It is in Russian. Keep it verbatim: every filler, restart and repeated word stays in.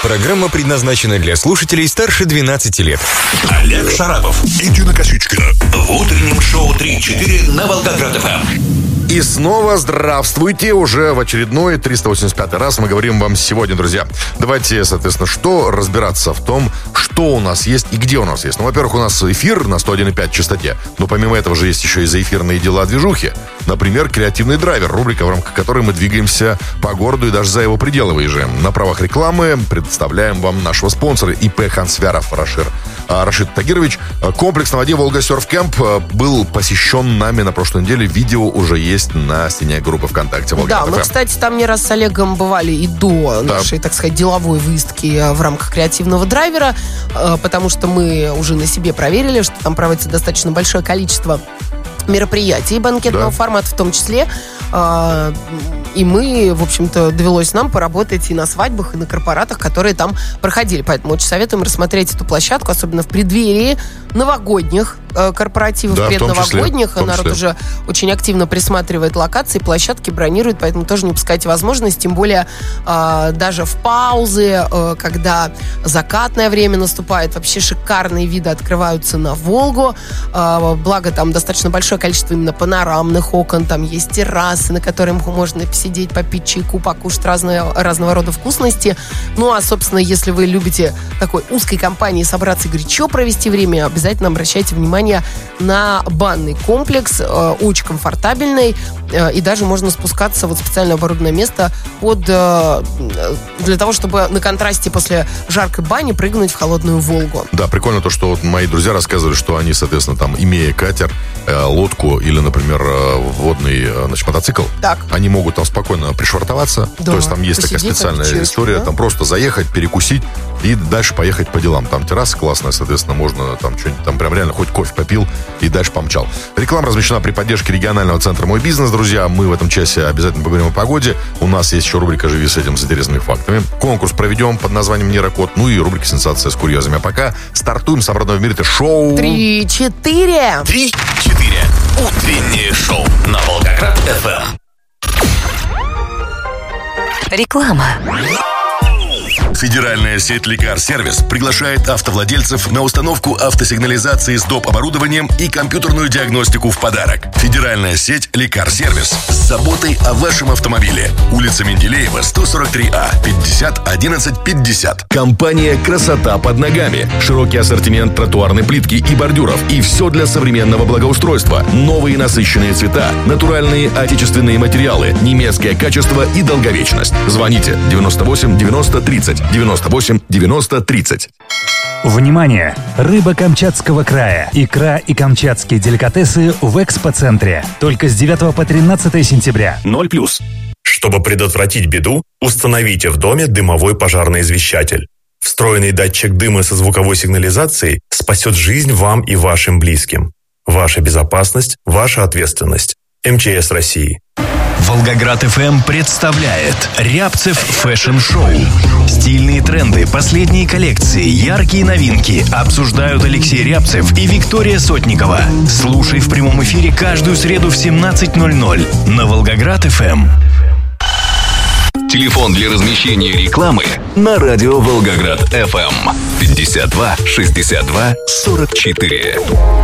Программа предназначена для слушателей старше двенадцати лет. Олег Шарапов и Дина Косичкина в утреннем шоу три-четыре на Волгоград-ФМ. И снова здравствуйте. Уже в очередной триста восемьдесят пятый раз мы говорим вам сегодня, друзья. Давайте, соответственно, что разбираться в том, что у нас есть и где у нас есть. Ну, во-первых, у нас эфир на сто один и пять частоте. Но помимо этого же есть еще и заэфирные дела движухи. Например, «Креативный драйвер», рубрика, в рамках которой мы двигаемся по городу и даже за его пределы выезжаем. На правах рекламы представляем вам нашего спонсора ИП Хансвяров Рашир. Рашид Тагирович. Комплекс на воде «Волга Серф Кэмп» был посещен нами на прошлой неделе. Видео уже есть на стене группы ВКонтакте «Волга». Да, мы, кстати, там не раз с Олегом бывали и до да. нашей, так сказать, деловой выездки в рамках «Креативного драйвера», потому что мы уже на себе проверили, что там проводится достаточно большое количество мероприятий банкетного да. формата в том числе. И мы, в общем-то, довелось нам поработать и на свадьбах, и на корпоратах, которые там проходили. Поэтому очень советуем рассмотреть эту площадку, особенно в преддверии новогодних э, корпоративов, да, предновогодних. Народ уже очень активно присматривает локации, площадки бронирует, поэтому тоже не упускайте возможность. Тем более э, даже в паузы, э, когда закатное время наступает, вообще шикарные виды открываются на Волгу. Э, благо там достаточно большое количество именно панорамных окон, там есть террасы, на которых можно посидеть, попить чайку, покушать разные, разного рода вкусности. Ну, а, собственно, если вы любите такой узкой компании собраться и горячо провести время, обязательно обращайте внимание на банный комплекс, э, очень комфортабельный, э, и даже можно спускаться вот в специально оборудованное место под, э, для того, чтобы на контрасте после жаркой бани прыгнуть в холодную Волгу. Да, прикольно то, что вот мои друзья рассказывали, что они, соответственно, там, имея катер, э, лодку или, например, э, водный э, значит, мотоцикл, так. они могут там спокойно пришвартоваться. Да. То есть там есть посидеть, такая специальная чешки, история, да? Там просто заехать, перекусить и дальше поехать по делам. Там терраса классная, соответственно, можно там что-нибудь, там прям реально хоть кофе попил и дальше помчал. Реклама размещена при поддержке регионального центра «Мой бизнес», друзья. Мы в этом часе обязательно поговорим о погоде. У нас есть еще рубрика «Живи с этим» с интересными фактами. Конкурс проведем под названием «Нейрокод». Ну и рубрика «Сенсация с курьезами». А пока стартуем с обратного в мире. Это шоу... Три-четыре. Три-четыре. Утреннее шоу на Волгоград-ФМ. Реклама. Федеральная сеть «Ликар-сервис» приглашает автовладельцев на установку автосигнализации с доп. Оборудованием и компьютерную диагностику в подарок. Федеральная сеть «Ликар-сервис» с заботой о вашем автомобиле. Улица Менделеева, сто сорок три А, пятьдесят одиннадцать пятьдесят. Компания «Красота под ногами». Широкий ассортимент тротуарной плитки и бордюров. И все для современного благоустройства. Новые насыщенные цвета, натуральные отечественные материалы, немецкое качество и долговечность. Звоните девяносто восемь девяносто тридцать. девяносто восемь девяносто тридцать. Внимание! Рыба Камчатского края, икра и камчатские деликатесы в экспоцентре. Только с девятого по тринадцатое сентября. ноль плюс. Чтобы предотвратить беду, установите в доме дымовой пожарный извещатель. Встроенный датчик дыма со звуковой сигнализацией спасет жизнь вам и вашим близким. Ваша безопасность, ваша ответственность. МЧС России. Волгоград-ФМ представляет Рябцев фэшн-шоу. Стильные тренды, последние коллекции, яркие новинки обсуждают Алексей Рябцев и Виктория Сотникова. Слушай в прямом эфире каждую среду в семнадцать ноль ноль на Волгоград-ФМ. Телефон для размещения рекламы на радио Волгоград-ФМ. пятьдесят два шестьдесят два сорок четыре.